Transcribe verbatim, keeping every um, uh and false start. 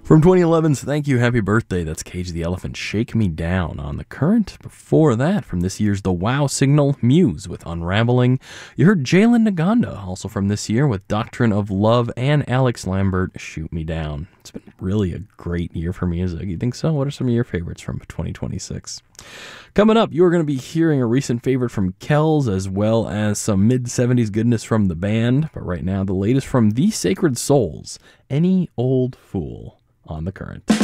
From twenty eleven's Thank You, Happy Birthday, that's Cage the Elephant, Shake Me Down. On the current, before that, from this year's The Wow Signal, Muse with Unraveling. You heard Jalen Naganda, also from this year, with Doctrine of Love, and Alex Lambert, Shoot Me Down. It's been really a great year for music. You think so? What are some of your favorites from twenty twenty-six? Coming up, you're going to be hearing a recent favorite from Kells, as well as some mid-seventies goodness from the band. But right now, the latest from The Sacred Souls, Any Old Fool, on the current.